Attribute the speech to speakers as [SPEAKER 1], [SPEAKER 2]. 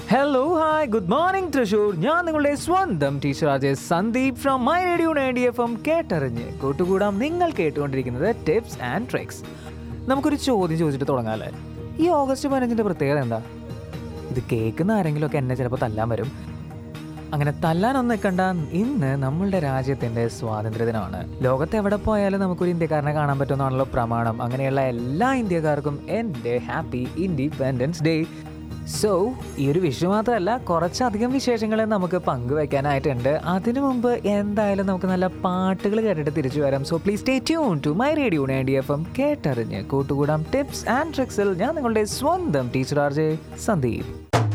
[SPEAKER 1] Hello hi good morning Thrissur. ഞാൻ നിങ്ങളുടെ സ്വന്തം teacher Rajesh Sandeep from my radio 90 FM. കേട്ടറിഞ്ഞ് കൂട്ടുകൂടാം. നിങ്ങൾ കേട്ടുകൊണ്ടിരിക്കുന്നത് ടിപ്സ് ആൻഡ് ട്രിക്സ്. നമുക്കൊരു ചോദ്യം ചോദിച്ചിട്ട് തുടങ്ങാമല്ലേ? ഈ ഓഗസ്റ്റ് 15 പ്രത്യേകത എന്താ? ഇത് കേൾക്കുന്ന ആരെങ്കിലും ഒക്കെ എന്നെ ചിലപ്പോൾ തല്ലാൻ വരും. അങ്ങനെ തല്ലാനൊന്നും നിൽക്കണ്ട. ഇന്ന് നമ്മളുടെ രാജ്യത്തിൻ്റെ സ്വാതന്ത്ര്യദിനമാണ്. ലോകത്ത് എവിടെ പോയാലും നമുക്കൊരു ഇന്ത്യക്കാരനെ കാണാൻ പറ്റുമെന്നാണല്ലോ പ്രമാണം. അങ്ങനെയുള്ള എല്ലാ ഇന്ത്യക്കാർക്കും എൻ്റെ ഹാപ്പി ഇൻഡിപെൻഡൻസ് ഡേ. സോ ഈ ഒരു വിഷു മാത്രമല്ല, കുറച്ചധികം വിശേഷങ്ങൾ നമുക്ക് പങ്കുവയ്ക്കാനായിട്ടുണ്ട്. അതിനു മുമ്പ് എന്തായാലും നമുക്ക് നല്ല പാട്ടുകൾ കേട്ടിട്ട് തിരിച്ചു വരാം. So please stay tune to my radio 90 FM. കേട്ടറിഞ്ഞ് കൂട്ടുകൂടാം ടിപ്സ് ആൻഡ് ട്രിക്സിൽ. ഞാൻ നിങ്ങളുടെ സ്വന്തം ടീച്ചർ ആർജെ സന്ദീപ്.